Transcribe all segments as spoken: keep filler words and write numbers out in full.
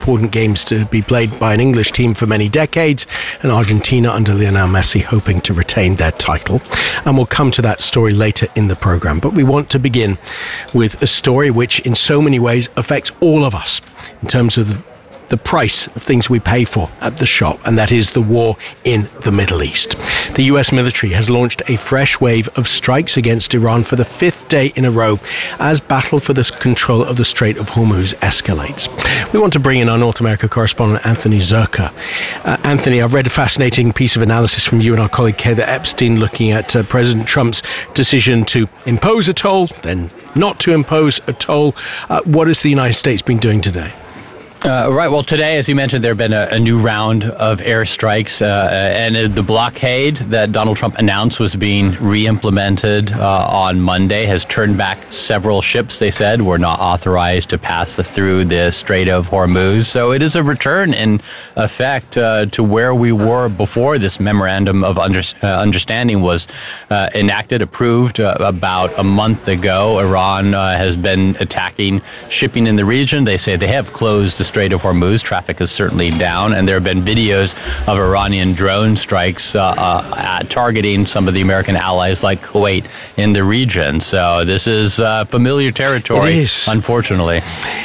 important games to be played by an English team for many decades, and Argentina under Lionel Messi hoping to retain their title. And we'll come to that story later in the programme. But we want to begin with a story which in so many ways affects all of us in terms of the the price of things we pay for at the shop, and that is the war in the Middle East. The U S military has launched a fresh wave of strikes against Iran for the fifth day in a row as battle for the control of the Strait of Hormuz escalates. We want to bring in our North America correspondent, Anthony Zerka. Uh, Anthony, I've read a fascinating piece of analysis from you and our colleague Heather Epstein looking at uh, President Trump's decision to impose a toll, then not to impose a toll. Uh, what has the United States been doing today? Uh, right. Well, today, as you mentioned, there have been a, a new round of airstrikes, uh, and the blockade that Donald Trump announced was being re-implemented uh, on Monday has turned back several ships, they said, were not authorized to pass through the Strait of Hormuz. So it is a return, in effect, uh, to where we were before this memorandum of under, uh, understanding was uh, enacted, approved uh, about a month ago. Iran uh, has been attacking shipping in the region. They say they have closed the Strait of Hormuz. Traffic is certainly down, and there have been videos of Iranian drone strikes uh, uh, targeting some of the American allies like Kuwait in the region. So this is uh, familiar territory, it is. Unfortunately.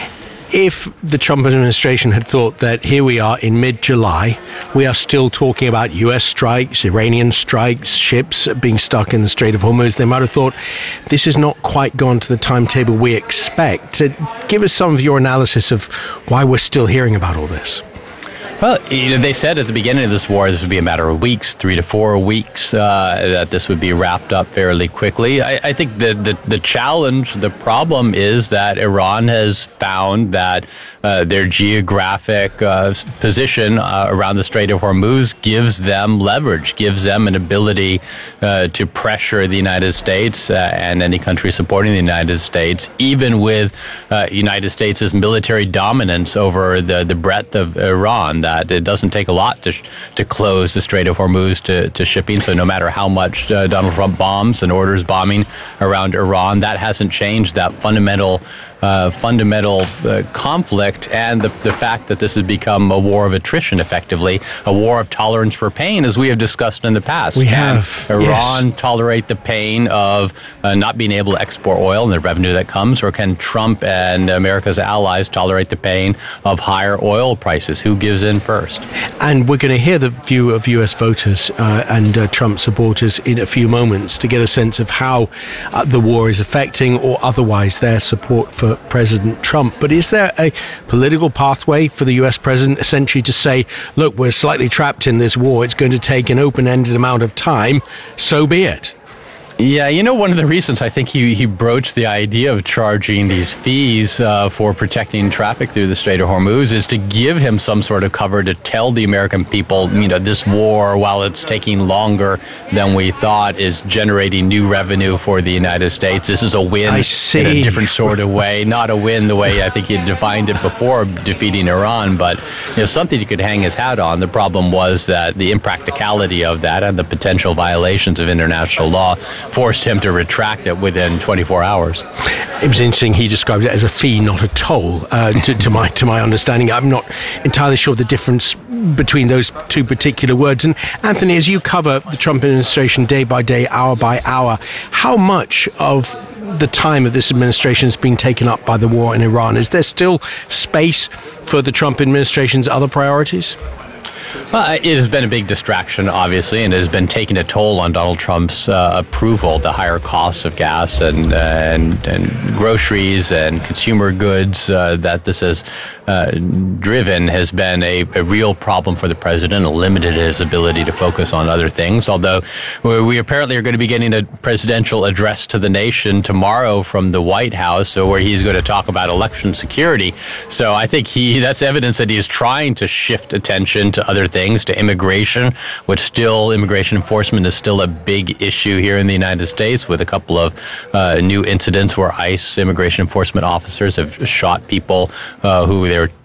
If the Trump administration had thought that here we are in mid-July, we are still talking about U S strikes, Iranian strikes, ships being stuck in the Strait of Hormuz, they might have thought this has not quite gone to the timetable we expect. Uh, give us some of your analysis of why we're still hearing about all this. Well, you know, they said at the beginning of this war this would be a matter of weeks, three to four weeks, uh, that this would be wrapped up fairly quickly. I, I think the, the the challenge, the problem is that Iran has found that uh, their geographic uh, position uh, around the Strait of Hormuz gives them leverage, gives them an ability uh, to pressure the United States uh, and any country supporting the United States, even with uh, United States' military dominance over the, the breadth of Iran. That it doesn't take a lot to to close the Strait of Hormuz to, to shipping. So no matter how much uh, Donald Trump bombs and orders bombing around Iran, that hasn't changed that fundamental uh, fundamental uh, conflict, and the, the fact that this has become a war of attrition, effectively, a war of tolerance for pain, as we have discussed in the past. We Can have. Iran yes. tolerate the pain of uh, not being able to export oil and the revenue that comes, or can Trump and America's allies tolerate the pain of higher oil prices? Who gives in first? And we're going to hear the view of U S voters uh, and uh, Trump supporters in a few moments to get a sense of how uh, the war is affecting or otherwise their support for President Trump. But is there a political pathway for the U S president essentially to say, look, we're slightly trapped in this war, it's going to take an open-ended amount of time, so be it? Yeah, you know, one of the reasons I think he, he broached the idea of charging these fees uh, for protecting traffic through the Strait of Hormuz is to give him some sort of cover to tell the American people, you know, this war, while it's taking longer than we thought, is generating new revenue for the United States. This is a win I see. in a different sort of way, not a win the way I think he defined it before defeating Iran, but you know, something he could hang his hat on. The problem was that the impracticality of that and the potential violations of international law forced him to retract it within twenty-four hours. It was interesting. He described it as a fee, not a toll. Uh, to, to my to my understanding, I'm not entirely sure the difference between those two particular words. And Anthony, as you cover the Trump administration day by day, hour by hour, how much of the time of this administration has been taken up by the war in Iran? Is there still space for the Trump administration's other priorities? Well, it has been a big distraction, obviously, and it has been taking a toll on Donald Trump's uh, approval. The higher costs of gas and and, and groceries and consumer goods uh, that this has uh, driven has been a, a real problem for the president, and limited his ability to focus on other things. Although we apparently are going to be getting a presidential address to the nation tomorrow from the White House, so where he's going to talk about election security. So I think he that's evidence that he is trying to shift attention to other things, to immigration, which still, immigration enforcement is still a big issue here in the United States, with a couple of uh, new incidents where ICE immigration enforcement officers have shot people uh, who they were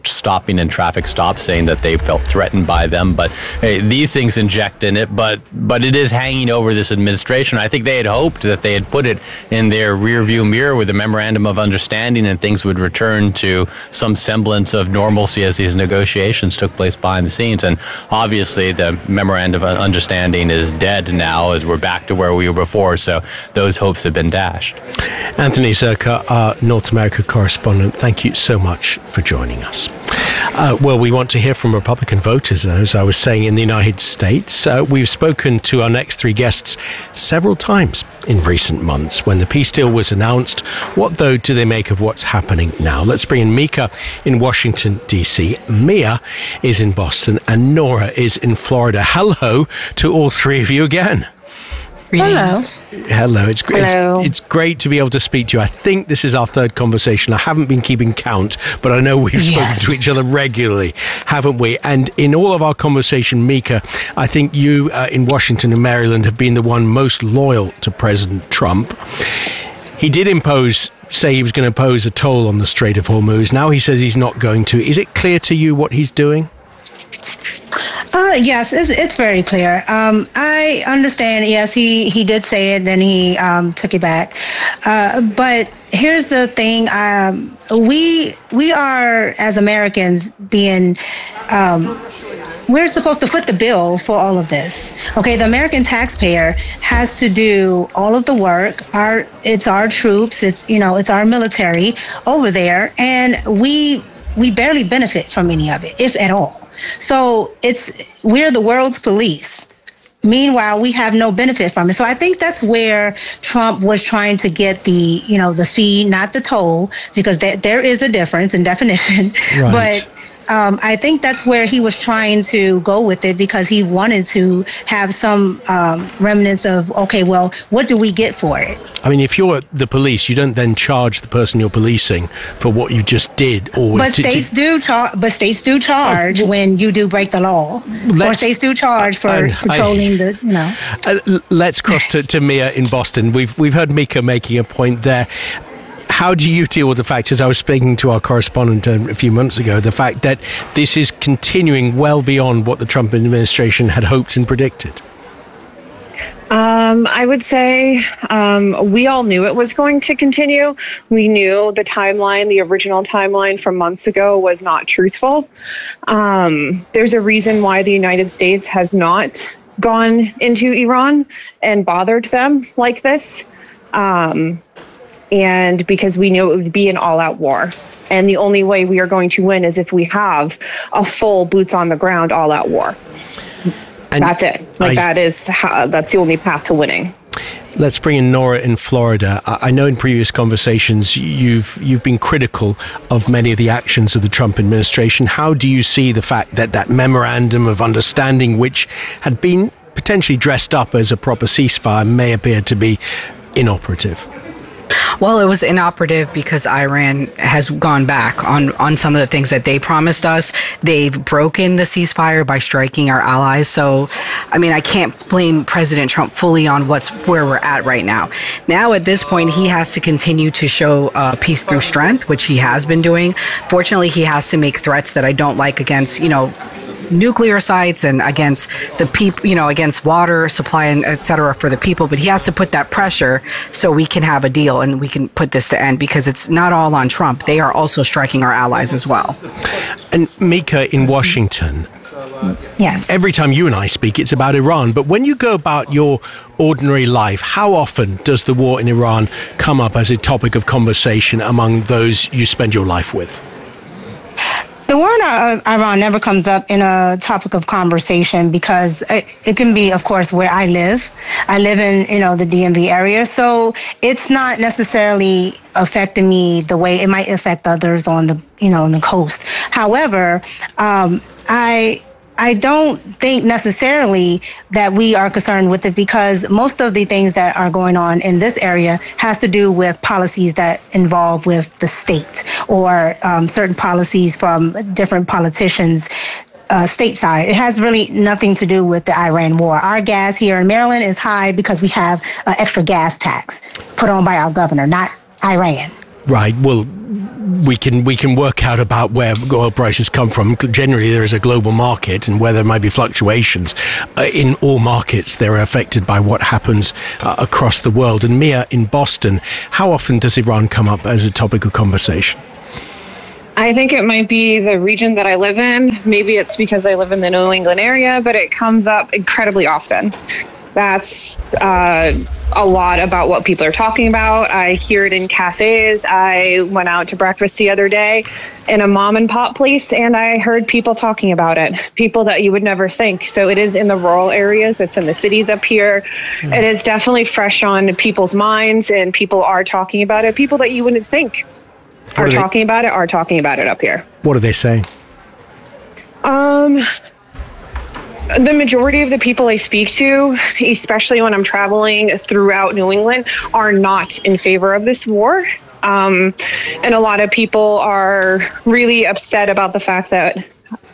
stopping and traffic stops, saying that they felt threatened by them. But hey, these things inject in it, but but it is hanging over this administration. I think they had hoped that they had put it in their rearview mirror with a memorandum of understanding, and things would return to some semblance of normalcy as these negotiations took place behind the scenes. And obviously, the memorandum of understanding is dead now, as we're back to where we were before. So those hopes have been dashed. Anthony Zurcher, our North America correspondent, thank you so much for joining us. Uh, well, we want to hear from Republican voters, as I was saying, in the United States. Uh, we've spoken to our next three guests several times in recent months when the peace deal was announced. What, though, do they make of what's happening now? Let's bring in Mika in Washington, D C. Mia is in Boston and Nora is in Florida. Hello to all three of you again. Hello. Hello. It's great. Hello. It's, it's great to be able to speak to you. I think this is our third conversation. I haven't been keeping count, but I know we've Yes. spoken to each other regularly, haven't we? And in all of our conversation, Mika, I think you uh, in Washington and Maryland have been the one most loyal to President Trump. He did impose, say he was going to impose a toll on the Strait of Hormuz. Now he says he's not going to. Is it clear to you what he's doing? Uh, yes, it's, it's very clear. Um, I understand, yes, he, he did say it, then he um, took it back. Uh, but here's the thing. Um, we we are, as Americans, being... Um, we're supposed to foot the bill for all of this. Okay, the American taxpayer has to do all of the work. Our It's our troops, it's, you know, it's our military over there, and we we barely benefit from any of it, if at all. So it's we're the world's police. Meanwhile, we have no benefit from it. So I think that's where Trump was trying to get the, you know, the fee, not the toll, because there, there is a difference in definition. Right. But um, I think that's where he was trying to go with it, because he wanted to have some um, remnants of, okay, well, what do we get for it? I mean, if you're the police, you don't then charge the person you're policing for what you just did. Or But to, states to, do char- But states do charge Oh, well, when you do break the law, or states do charge for I- I- controlling the, you know. Uh, l- let's cross to, to Mia in Boston. We've we've heard Mika making a point there. How do you deal with the fact, as I was speaking to our correspondent uh, a few months ago, the fact that this is continuing well beyond what the Trump administration had hoped and predicted? Um, I would say um, we all knew it was going to continue. We knew the timeline, the original timeline from months ago, was not truthful. Um, there's a reason why the United States has not gone into Iran and bothered them like this. Um, and because we knew it would be an all-out war. And the only way we are going to win is if we have a full boots on the ground all-out war. And that's it. Like I, that is how, that's the only path to winning. Let's bring in Nora in Florida. I know in previous conversations you've you've been critical of many of the actions of the Trump administration. How do you see the fact that that memorandum of understanding, which had been potentially dressed up as a proper ceasefire, may appear to be inoperative? Well, it was inoperative because Iran has gone back on, on some of the things that they promised us. They've broken the ceasefire by striking our allies. So, I mean, I can't blame President Trump fully on what's where we're at right now. Now, at this point, he has to continue to show uh, peace through strength, which he has been doing. Fortunately, he has to make threats that I don't like against, you know, nuclear sites and against the people, you know, against water supply and et cetera for the people. But he has to put that pressure so we can have a deal and we can put this to end, because it's not all on Trump. They are also striking our allies as well. And Mika in Washington. Yes. Every time you and I speak, it's about Iran. But when you go about your ordinary life, how often does the war in Iran come up as a topic of conversation among those you spend your life with? The war in Iran never comes up in a topic of conversation because it, it can be, of course, where I live. I live in, you know, the D M V area. So it's not necessarily affecting me the way it might affect others on the, you know, on the coast. However, um, I... I don't think necessarily that we are concerned with it, because most of the things that are going on in this area has to do with policies that involve with the state, or um, certain policies from different politicians uh, stateside. It has really nothing to do with the Iran war. Our gas here in Maryland is high because we have an extra gas tax put on by our governor, not Iran. Right. Well, we can we can work out about where oil prices come from. Generally, there is a global market, and where there might be fluctuations uh, in all markets, they're affected by what happens uh, across the world. And Mia, in Boston, how often does Iran come up as a topic of conversation? I think it might be the region that I live in. Maybe it's because I live in the New England area, but it comes up incredibly often. That's uh, a lot about what people are talking about. I hear it in cafes. I went out to breakfast the other day in a mom and pop place, and I heard people talking about it, people that you would never think. So it is in the rural areas. It's in the cities up here. Mm. It is definitely fresh on people's minds, and people are talking about it. People that you wouldn't think are, are talking about it are talking about it up here. What are they saying? Um... The majority of the people I speak to, especially when I'm traveling throughout New England, are not in favor of this war. Um, and a lot of people are really upset about the fact that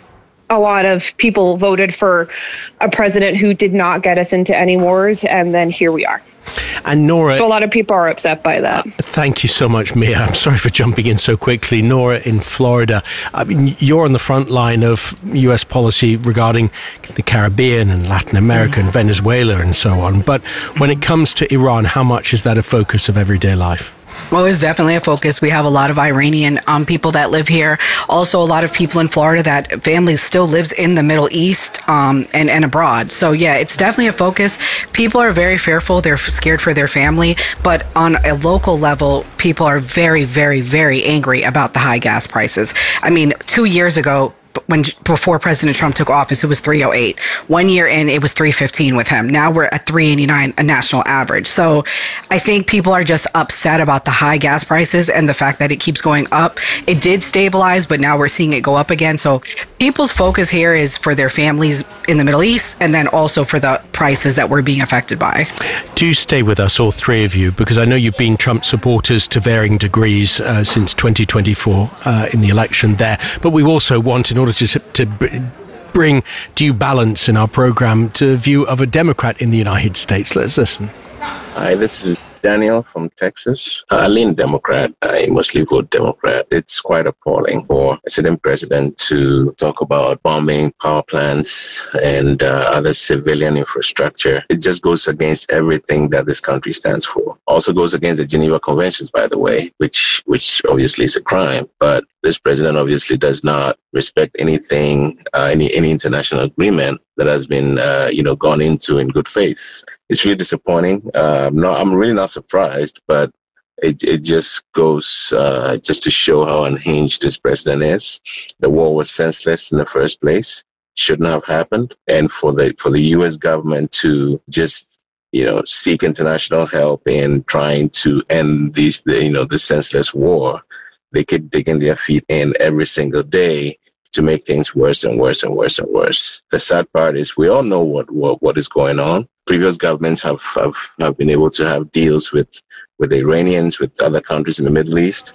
a lot of people voted for a president who did not get us into any wars, and then here we are. And Nora, so a lot of people are upset by that. Uh, thank you so much, Mia. I'm sorry for jumping in so quickly. Nora in Florida, I mean, you're on the front line of U S policy regarding the Caribbean and Latin America and Venezuela and so on. But when it comes to Iran, how much is that a focus of everyday life? Well, it's definitely a focus. We have a lot of Iranian um, people that live here. Also, a lot of people in Florida that family still lives in the Middle East um, and, and abroad. So, yeah, it's definitely a focus. People are very fearful. They're scared for their family. But on a local level, people are very, very, very angry about the high gas prices. I mean, two years ago, when before President Trump took office, it was three oh eight. One year in, it was three fifteen with him. Now we're at three eighty-nine, a national average. So I think people are just upset about the high gas prices and the fact that it keeps going up. It did stabilize, but now we're seeing it go up again. So people's focus here is for their families in the Middle East, and then also for the prices that we're being affected by. Do stay with us, all three of you, because I know you've been Trump supporters to varying degrees uh, since twenty twenty-four uh, in the election there. But we also want, in order to, to bring due balance in our program, to a view of a Democrat in the United States. Let's listen. Hi, this is Daniel from Texas. I lean Democrat. I mostly vote Democrat. It's quite appalling for a sitting president to talk about bombing power plants and uh, other civilian infrastructure. It just goes against everything that this country stands for. Also goes against the Geneva Conventions, by the way, which which obviously is a crime. But this president obviously does not respect anything, uh, any any international agreement that has been, uh, you know, gone into in good faith. It's really disappointing. Um, no, I'm really not surprised, but it, it just goes uh, just to show how unhinged this president is. The war was senseless in the first place; shouldn't have happened. And for the for the U S government to just, you know, seek international help in trying to end these, the, you know, the senseless war, they keep digging their feet in every single day to make things worse and worse and worse and worse. The sad part is we all know what, what, what is going on. Previous governments have, have, have been able to have deals with, with the Iranians, with other countries in the Middle East.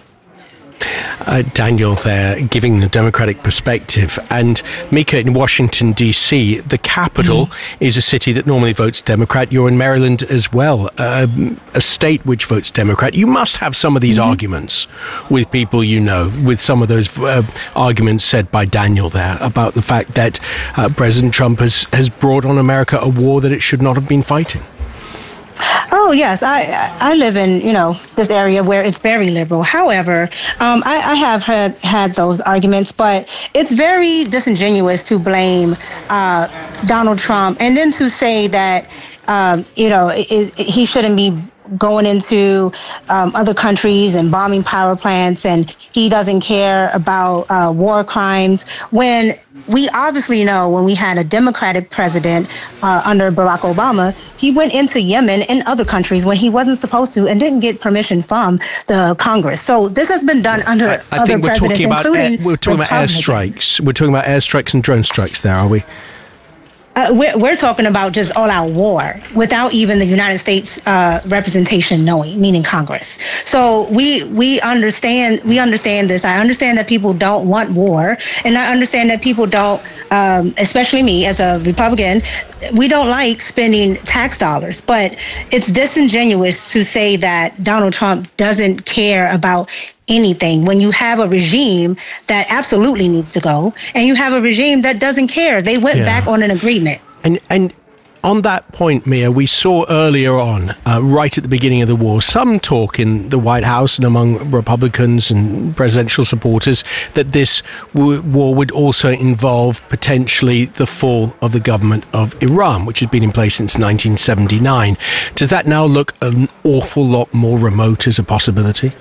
Uh, Daniel there, giving the Democratic perspective. And Mika, in Washington, D C, the capital mm-hmm. is a city that normally votes Democrat. You're in Maryland as well, um, a state which votes Democrat. You must have some of these mm-hmm. arguments with people you know, with some of those uh, arguments said by Daniel there about the fact that uh, President Trump has, has brought on America a war that it should not have been fighting. Oh, yes. I I live in, you know, this area where it's very liberal. However, um, I, I have had, had those arguments, but it's very disingenuous to blame uh, Donald Trump and then to say that, um, you know, it, it, he shouldn't be going into um, other countries and bombing power plants, and he doesn't care about uh, war crimes, when we obviously know when we had a Democratic president uh, under Barack Obama, he went into Yemen and other countries when he wasn't supposed to and didn't get permission from the Congress. So this has been done under I, I other think we're presidents, talking about including air, we're talking about airstrikes. We're talking about airstrikes and drone strikes there, are we? Uh, we're, we're talking about just all-out war without even the United States uh, representation knowing, meaning Congress. So we we understand we understand this. I understand that people don't want war, and I understand that people don't, um, especially me as a Republican, we don't like spending tax dollars. But it's disingenuous to say that Donald Trump doesn't care about anything when you have a regime that absolutely needs to go and you have a regime that doesn't care. They went yeah. back on an agreement. And and on that point, Mia, we saw earlier on, uh, right at the beginning of the war, some talk in the White House and among Republicans and presidential supporters that this w- war would also involve potentially the fall of the government of Iran, which has been in place since nineteen seventy-nine. Does that now look an awful lot more remote as a possibility?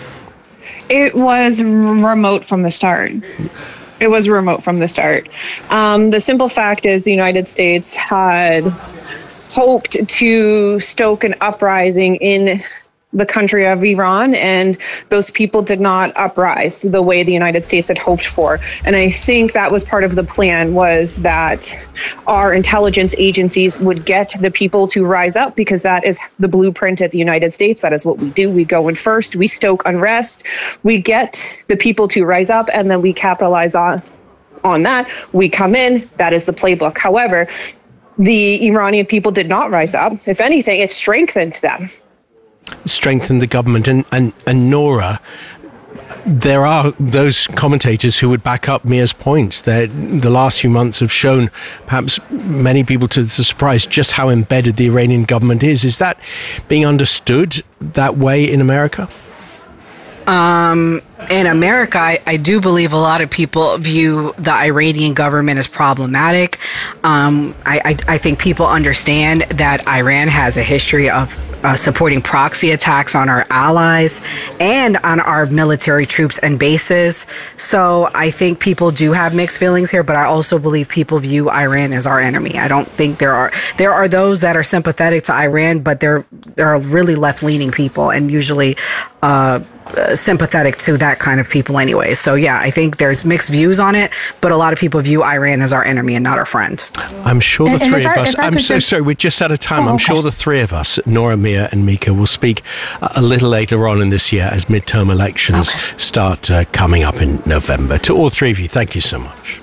It was remote from the start. It was remote from the start. Um, the simple fact is the United States had hoped to stoke an uprising in the country of Iran, and those people did not uprise the way the United States had hoped for. And I think that was part of the plan, was that our intelligence agencies would get the people to rise up, because that is the blueprint at the United States. That is what we do. We go in first, we stoke unrest, we get the people to rise up, and then we capitalize on, on that. We come in, that is the playbook. However, the Iranian people did not rise up. If anything, it strengthened them. Strengthen the government. And, and, and Nora, there are those commentators who would back up Mia's points that the last few months have shown perhaps many people to the surprise just how embedded the Iranian government is. Is that being understood that way in America? Um, in America, I, I do believe a lot of people view the Iranian government as problematic. Um, I, I, I think people understand that Iran has a history of uh, supporting proxy attacks on our allies and on our military troops and bases. So I think people do have mixed feelings here, but I also believe people view Iran as our enemy. I don't think there are there are those that are sympathetic to Iran, but they're they're really left-leaning people, and usually uh Uh, sympathetic to that kind of people anyway. So yeah, I think there's mixed views on it, but a lot of people view Iran as our enemy and not our friend. I'm sure the and, three and of I, us, I'm so just... sorry, we're just out of time. Oh, I'm okay. sure the three of us, Nora, Mia and Mika, will speak uh, a little later on in this year as midterm elections okay. start uh, coming up in November. To all three of you, thank you so much.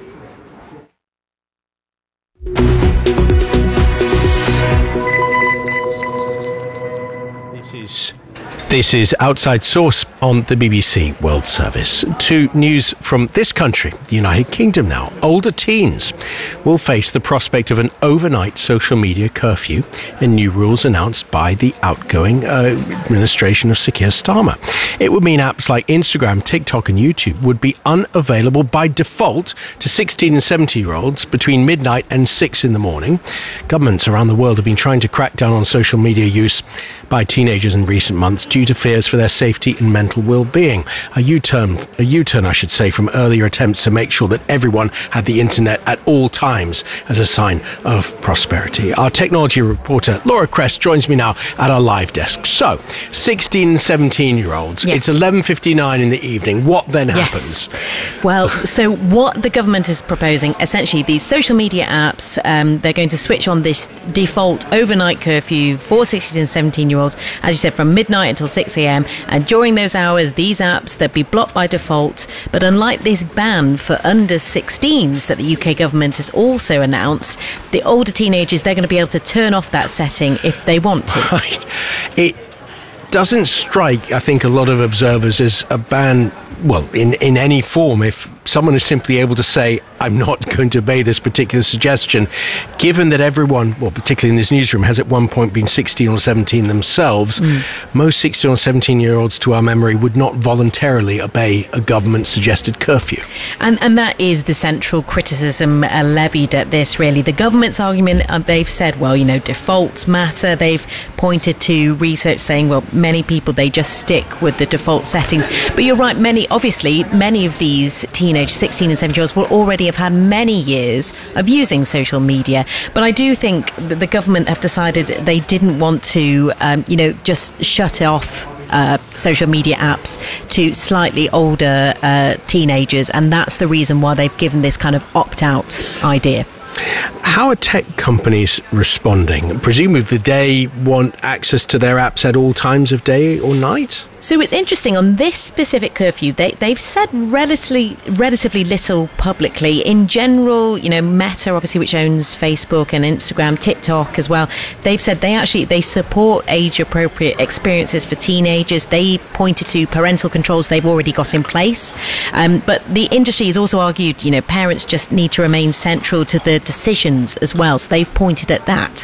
This is This is Outside Source on the B B C World Service. To news from this country, the United Kingdom now. Older teens will face the prospect of an overnight social media curfew and new rules announced by the outgoing uh, administration of Sir Keir Starmer. It would mean apps like Instagram, TikTok and YouTube would be unavailable by default to sixteen and seventeen-year-olds between midnight and six in the morning. Governments around the world have been trying to crack down on social media use by teenagers in recent months due to fears for their safety and mental well-being. A U-turn, a U-turn, I should say, from earlier attempts to make sure that everyone had the internet at all times as a sign of prosperity. Our technology reporter, Laura Crest, joins me now at our live desk. So, sixteen and seventeen-year-olds, yes. It's eleven fifty-nine in the evening. What then happens? Yes. Well, so what the government is proposing, essentially, these social media apps, um, they're going to switch on this default overnight curfew for sixteen and seventeen-year-olds, as you said, from midnight until six a.m. And during those hours, these apps, they'll be blocked by default. But unlike this ban for under sixteens that the U K government has also announced, the older teenagers, they're going to be able to turn off that setting if they want to. Right. It doesn't strike, I think, a lot of observers as a ban, well, in, in any form. If someone is simply able to say, I'm not going to obey this particular suggestion, given that everyone, well, particularly in this newsroom, has at one point been sixteen or seventeen themselves, mm. most sixteen or seventeen-year-olds, to our memory, would not voluntarily obey a government-suggested curfew. And and that is the central criticism uh, levied at this, really. The government's argument, uh, they've said, well, you know, defaults matter. They've pointed to research saying, well, many people, they just stick with the default settings. But you're right, many, obviously, many of these teenage sixteen and seventeen-year-olds will already have had many years of using social media. But I do think that the government have decided they didn't want to, um, you know, just shut off Uh, social media apps to slightly older uh, teenagers, and that's the reason why they've given this kind of opt-out idea. How are tech companies responding? Presumably they want access to their apps at all times of day or night? So it's interesting, on this specific curfew, they, they've said relatively relatively little publicly. In general, you know, Meta, obviously, which owns Facebook and Instagram, TikTok as well, they've said they actually, they support age-appropriate experiences for teenagers. They've pointed to parental controls they've already got in place. Um, but the industry has also argued, you know, parents just need to remain central to the decisions as well. So they've pointed at that.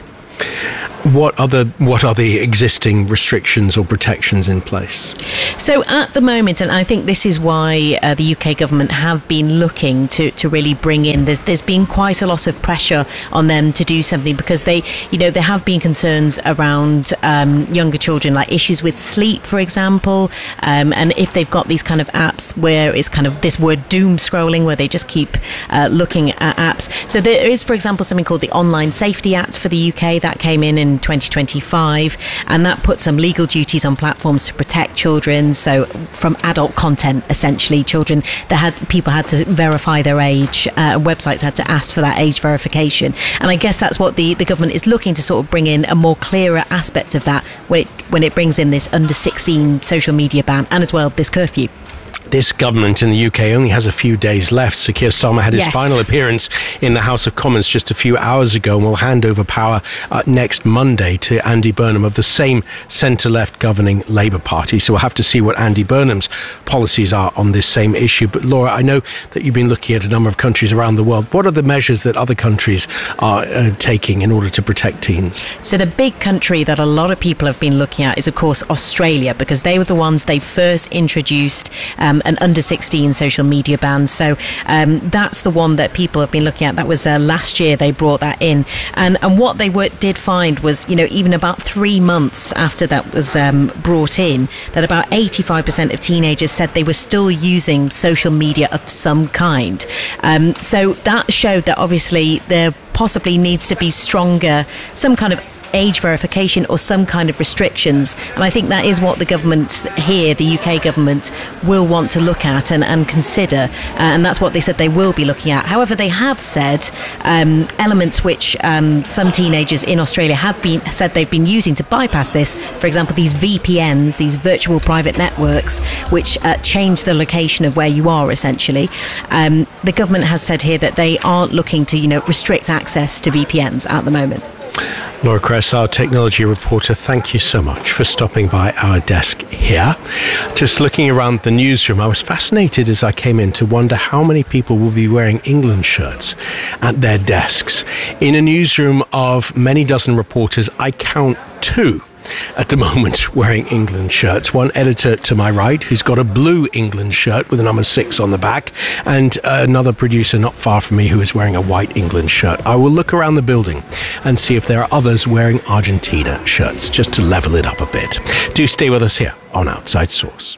What are the what are the existing restrictions or protections in place? So at the moment, and I think this is why uh, the U K government have been looking to, to really bring in, there's, there's been quite a lot of pressure on them to do something, because they, you know, there have been concerns around um, younger children, like issues with sleep, for example, um, and if they've got these kind of apps where it's kind of this word doom scrolling, where they just keep uh, looking at apps. So there is, for example, something called the Online Safety Act for the U K that came in in twenty twenty-five, and that put some legal duties on platforms to protect children. So from adult content, essentially, children that had people had to verify their age, uh, websites had to ask for that age verification, and I guess that's what the, the government is looking to sort of bring in, a more clearer aspect of that when it when it brings in this under sixteen social media ban, and as well this curfew. This government in the U K only has a few days left. Sir Keir Starmer had his Yes. final appearance in the House of Commons just a few hours ago, and will hand over power uh, next Monday to Andy Burnham of the same centre-left governing Labour Party. So we'll have to see what Andy Burnham's policies are on this same issue. But Laura, I know that you've been looking at a number of countries around the world. What are the measures that other countries are uh, taking in order to protect teens? So the big country that a lot of people have been looking at is, of course, Australia, because they were the ones they first introduced um, an under sixteen social media ban. So um, that's the one that people have been looking at. That was uh, last year they brought that in. And and what they were, did find was, you know, even about three months after that was um, brought in, that about eighty-five percent of teenagers said they were still using social media of some kind. Um, so that showed that obviously there possibly needs to be stronger, some kind of age verification or some kind of restrictions, and I think that is what the government here, the U K government, will want to look at and, and consider, uh, and that's what they said they will be looking at. However, they have said um, elements which um, some teenagers in Australia have been said they've been using to bypass this, for example these V P Ns, these virtual private networks, which uh, change the location of where you are essentially. Um, the government has said here that they aren't looking to, you know, restrict access to V P Ns at the moment. Laura Kress, our technology reporter, thank you so much for stopping by our desk here. Just looking around the newsroom, I was fascinated as I came in to wonder how many people will be wearing England shirts at their desks. In a newsroom of many dozen reporters, I count two at the moment wearing England shirts. One editor to my right who's got a blue England shirt with a number six on the back, and another producer not far from me who is wearing a white England shirt. I will look around the building and see if there are others wearing Argentina shirts, just to level it up a bit. Do stay with us here on Outside Source.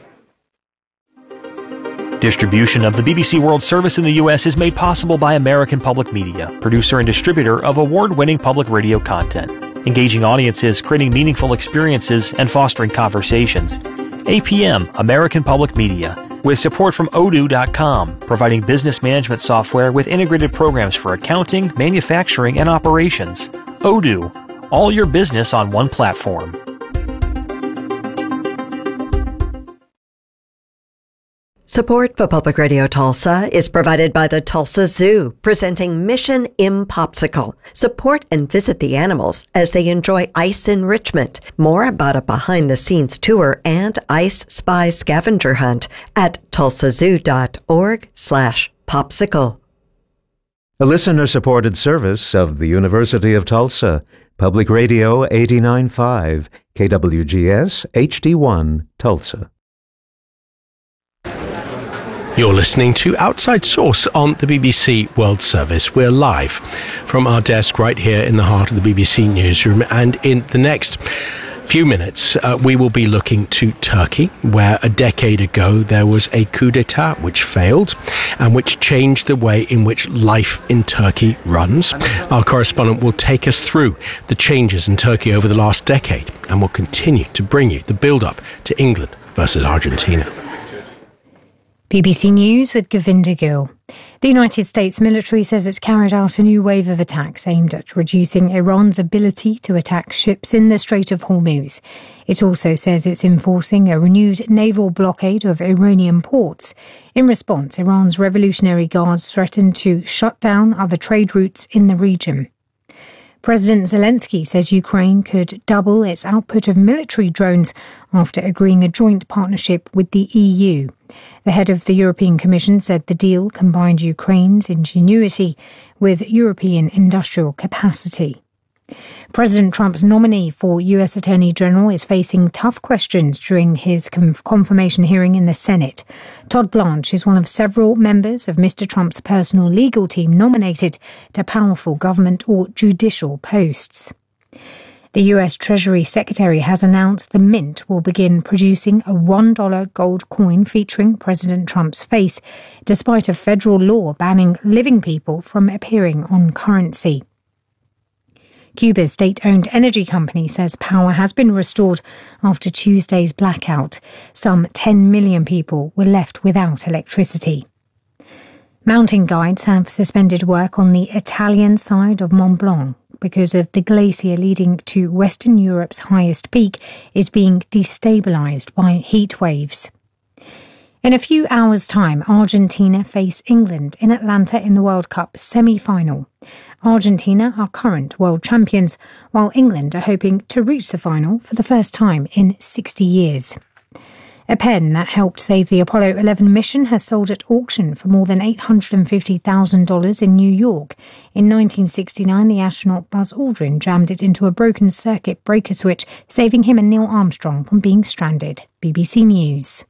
Distribution of the B B C World Service in the U S is made possible by American Public Media, producer and distributor of award-winning public radio content. Engaging audiences, creating meaningful experiences, and fostering conversations. A P M, American Public Media, with support from odoo dot com, providing business management software with integrated programs for accounting, manufacturing, and operations. Odoo, all your business on one platform. Support for Public Radio Tulsa is provided by the Tulsa Zoo, presenting Mission Impopsicle. Support and visit the animals as they enjoy ice enrichment. More about a behind-the-scenes tour and Ice Spy scavenger hunt at tulsa zoo dot org slash popsicle. A listener-supported service of the University of Tulsa, Public Radio eighty-nine point five, K W G S H D one, Tulsa. You're listening to Outside Source on the B B C World Service. We're live from our desk right here in the heart of the B B C newsroom, and in the next few minutes uh, we will be looking to Turkey, where a decade ago there was a coup d'etat which failed and which changed the way in which life in Turkey runs. Our correspondent will take us through the changes in Turkey over the last decade, and will continue to bring you the build-up to England versus Argentina. B B C News with Govinda Gill. The United States military says it's carried out a new wave of attacks aimed at reducing Iran's ability to attack ships in the Strait of Hormuz. It also says it's enforcing a renewed naval blockade of Iranian ports. In response, Iran's Revolutionary Guards threatened to shut down other trade routes in the region. President Zelensky says Ukraine could double its output of military drones after agreeing a joint partnership with the E U. The head of the European Commission said the deal combined Ukraine's ingenuity with European industrial capacity. President Trump's nominee for U S Attorney General is facing tough questions during his confirmation hearing in the Senate. Todd Blanche is one of several members of Mister Trump's personal legal team nominated to powerful government or judicial posts. The U S Treasury Secretary has announced the Mint will begin producing a one dollar gold coin featuring President Trump's face, despite a federal law banning living people from appearing on currency. Cuba's state-owned energy company says power has been restored after Tuesday's blackout. Some ten million people were left without electricity. Mountain guides have suspended work on the Italian side of Mont Blanc because of the glacier leading to Western Europe's highest peak is being destabilised by heat waves. In a few hours' time, Argentina face England in Atlanta in the World Cup semi-final. Argentina are current world champions, while England are hoping to reach the final for the first time in sixty years. A pen that helped save the Apollo eleven mission has sold at auction for more than eight hundred fifty thousand dollars in New York. In nineteen sixty-nine, the astronaut Buzz Aldrin jammed it into a broken circuit breaker switch, saving him and Neil Armstrong from being stranded. B B C News.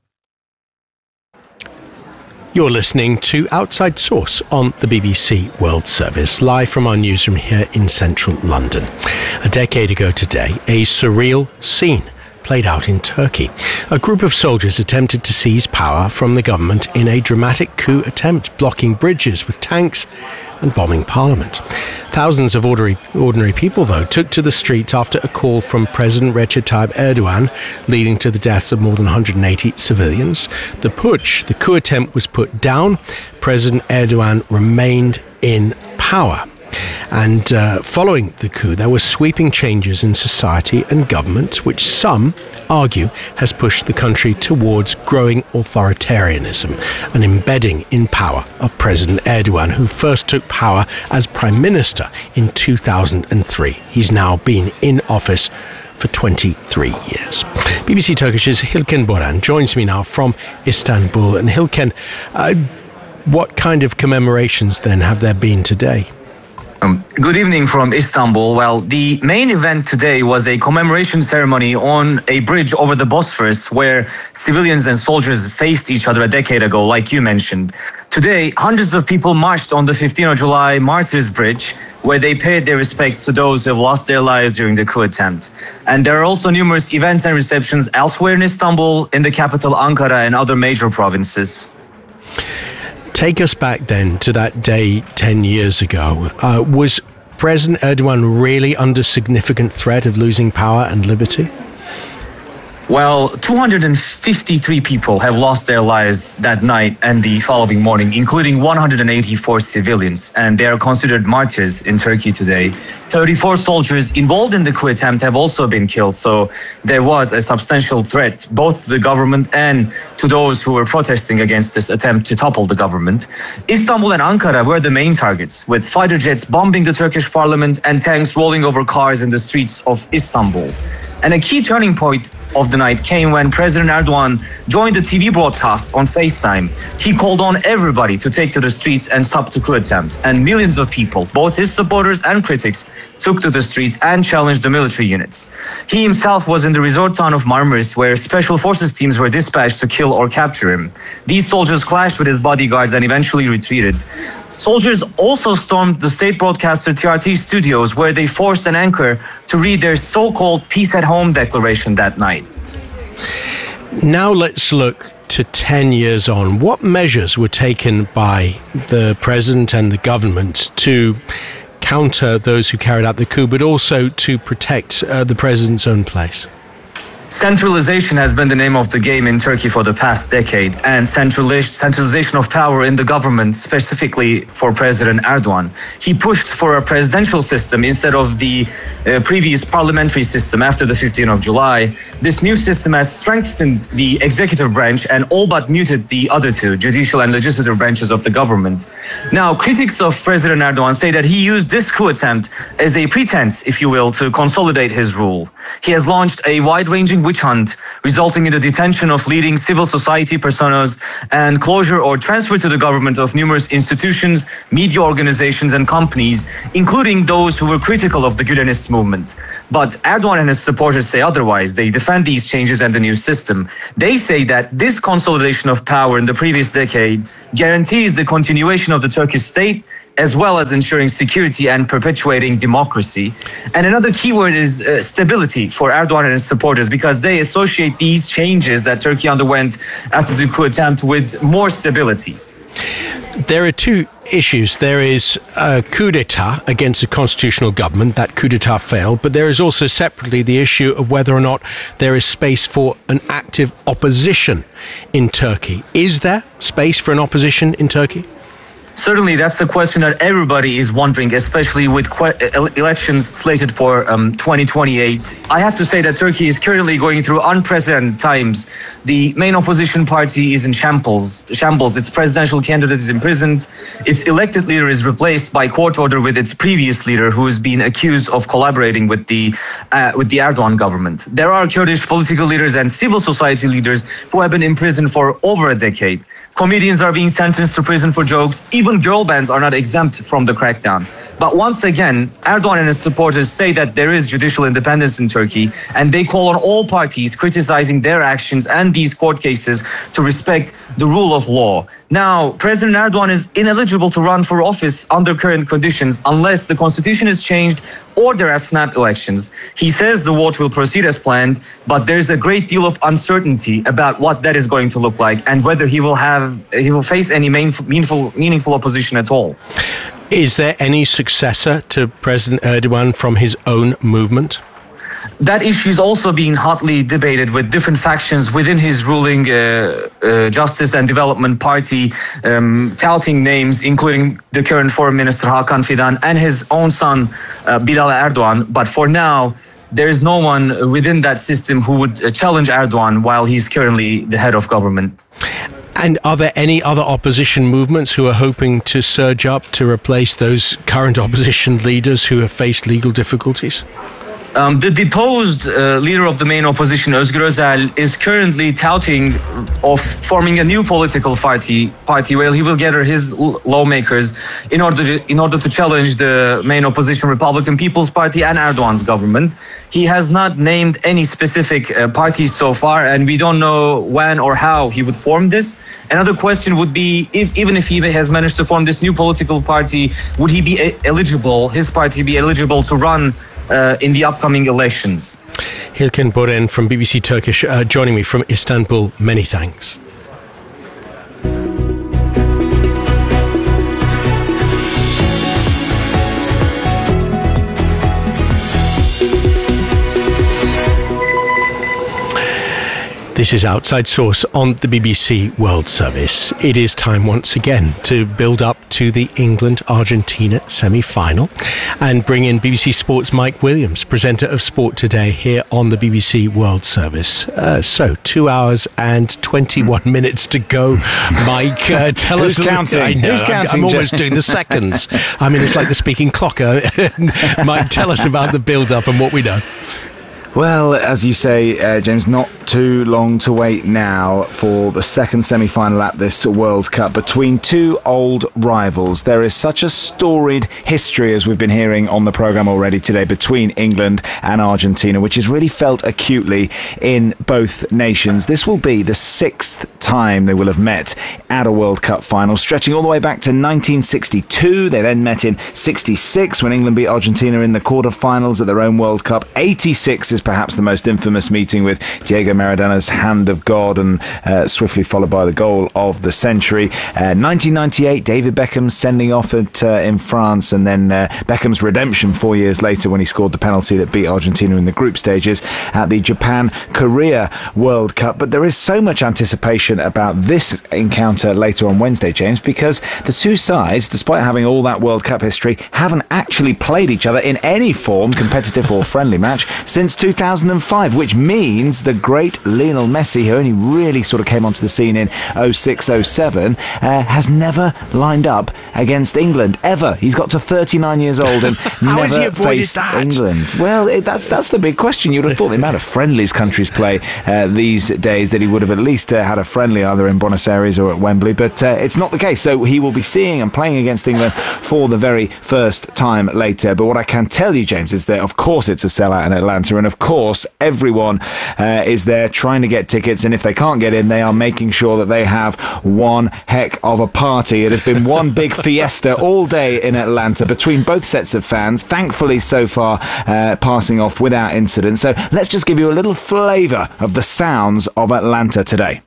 You're listening to Outside Source on the B B C World Service, live from our newsroom here in central London. A decade ago today, a surreal scene played out in Turkey. A group of soldiers attempted to seize power from the government in a dramatic coup attempt, blocking bridges with tanks and bombing parliament. Thousands of ordinary, ordinary people, though, took to the streets after a call from President Recep Tayyip Erdogan, leading to the deaths of more than one hundred eighty civilians. The putsch, the coup attempt, was put down. President Erdogan remained in power. And uh, following the coup, there were sweeping changes in society and government, which some argue has pushed the country towards growing authoritarianism, an embedding in power of President Erdogan, who first took power as Prime Minister in two thousand three. He's now been in office for twenty-three years. B B C Turkish's Hilken Boran joins me now from Istanbul. And Hilken, uh, what kind of commemorations then have there been today? Um, good evening from Istanbul. Well, the main event today was a commemoration ceremony on a bridge over the Bosphorus where civilians and soldiers faced each other a decade ago, like you mentioned. Today, hundreds of people marched on the fifteenth of July Martyrs Bridge, where they paid their respects to those who have lost their lives during the coup attempt. And there are also numerous events and receptions elsewhere in Istanbul, in the capital Ankara, and other major provinces. Take us back then to that day ten years ago. Uh, was President Erdogan really under significant threat of losing power and liberty? Well, two hundred fifty-three people have lost their lives that night and the following morning, including one hundred eighty-four civilians, and they are considered martyrs in Turkey today. thirty-four soldiers involved in the coup attempt have also been killed, so there was a substantial threat both to the government and to those who were protesting against this attempt to topple the government. Istanbul and Ankara were the main targets, with fighter jets bombing the Turkish parliament and tanks rolling over cars in the streets of Istanbul. And a key turning point of the night came when President Erdogan joined the T V broadcast on FaceTime. He called on everybody to take to the streets and stop the coup attempt. And millions of people, both his supporters and critics, took to the streets and challenged the military units. He himself was in the resort town of Marmaris, where special forces teams were dispatched to kill or capture him. These soldiers clashed with his bodyguards and eventually retreated. Soldiers also stormed the state broadcaster T R T studios, where they forced an anchor to read their so-called Peace at Home declaration that night. Now let's look to ten years on. What measures were taken by the president and the government to counter those who carried out the coup, but also to protect uh, the president's own place? Centralization has been the name of the game in Turkey for the past decade, and centralization of power in the government, specifically for President Erdogan. He pushed for a presidential system instead of the uh, previous parliamentary system after the fifteenth of July. This new system has strengthened the executive branch and all but muted the other two, judicial and legislative branches of the government. Now, critics of President Erdogan say that he used this coup attempt as a pretense, if you will, to consolidate his rule. He has launched a wide-ranging witch hunt, resulting in the detention of leading civil society personas and closure or transfer to the government of numerous institutions, media organizations and companies, including those who were critical of the Gülenist movement. But Erdogan and his supporters say otherwise. They defend these changes and the new system. They say that this consolidation of power in the previous decade guarantees the continuation of the Turkish state, as well as ensuring security and perpetuating democracy. And another keyword is uh, stability for Erdogan and his supporters, because they associate these changes that Turkey underwent after the coup attempt with more stability. There are two issues. There is a coup d'etat against a constitutional government. That coup d'etat failed. But there is also separately the issue of whether or not there is space for an active opposition in Turkey. Is there space for an opposition in Turkey? Certainly, that's a question that everybody is wondering, especially with que- elections slated for um, twenty twenty-eight. I have to say that Turkey is currently going through unprecedented times. The main opposition party is in shambles. Shambles. Its presidential candidate is imprisoned. Its elected leader is replaced by court order with its previous leader, who has been accused of collaborating with the uh, with the Erdogan government. There are Kurdish political leaders and civil society leaders who have been imprisoned for over a decade. Comedians are being sentenced to prison for jokes. Even girl bands are not exempt from the crackdown. But once again, Erdogan and his supporters say that there is judicial independence in Turkey, and they call on all parties criticizing their actions and these court cases to respect the rule of law. Now, President Erdogan is ineligible to run for office under current conditions unless the constitution is changed or there are snap elections. He says the vote will proceed as planned, but there's a great deal of uncertainty about what that is going to look like and whether he will have he will face any meaningful meaningful opposition at all. Is there any successor to President Erdogan from his own movement? That issue is also being hotly debated with different factions within his ruling uh, uh, Justice and Development Party, um, touting names, including the current Foreign Minister Hakan Fidan and his own son, uh, Bilal Erdogan. But for now, there is no one within that system who would challenge Erdogan while he's currently the head of government. And are there any other opposition movements who are hoping to surge up to replace those current opposition leaders who have faced legal difficulties? Um, the deposed uh, leader of the main opposition, Özgür Özel, is currently touting of forming a new political party, party where he will gather his lawmakers in order to, in order to challenge the main opposition Republican People's Party and Erdogan's government. He has not named any specific uh, parties so far, and we don't know when or how he would form this. Another question would be, if even if he has managed to form this new political party, would he be a- eligible, his party be eligible to run Uh, in the upcoming elections? Hilken Boren from B B C Turkish uh, joining me from Istanbul. Many thanks. This is Outside Source on the B B C World Service. It is time once again to build up to the England-Argentina semi-final and bring in B B C Sports' Mike Williams, presenter of Sport Today, here on the B B C World Service. Uh, so, two hours and twenty-one minutes to go. Mike, uh, tell Who's us... counting? I know, Who's I'm, counting? I'm almost doing the seconds. I mean, it's like the speaking clock. Uh, Mike, tell us about the build-up and what we know. Well, as you say, uh, James, not too long to wait now for the second semi-final at this World Cup between two old rivals. There is such a storied history, as we've been hearing on the programme already today, between England and Argentina, which is really felt acutely in both nations. This will be the sixth time they will have met at a World Cup final, stretching all the way back to nineteen sixty-two. They then met in sixty-six when England beat Argentina in the quarter-finals at their own World Cup. eighty-six is perhaps the most infamous meeting with Diego Maradona's hand of God, and uh, swiftly followed by the goal of the century. Uh, nineteen ninety-eight, David Beckham sending off at, uh, in France, and then uh, Beckham's redemption four years later when he scored the penalty that beat Argentina in the group stages at the Japan-Korea World Cup. But there is so much anticipation about this encounter later on Wednesday, James, because the two sides, despite having all that World Cup history, haven't actually played each other in any form, competitive or friendly match, since two thousand five, which means the great Lionel Messi, who only really sort of came onto the scene in oh six oh seven, uh, has never lined up against England, ever. He's got to thirty-nine years old and never faced that? England. Well, it, that's that's the big question. You would have thought the amount of friendlies countries play uh, these days that he would have at least uh, had a friendly either in Buenos Aires or at Wembley, but uh, it's not the case. So he will be seeing and playing against England for the very first time later. But what I can tell you, James, is that of course it's a sellout in Atlanta, and of course everyone uh, is there trying to get tickets, and if they can't get in, they are making sure that they have one heck of a party. It has been one big fiesta all day in Atlanta between both sets of fans, thankfully so far uh, passing off without incident. So let's just give you a little flavour of the sounds of Atlanta today.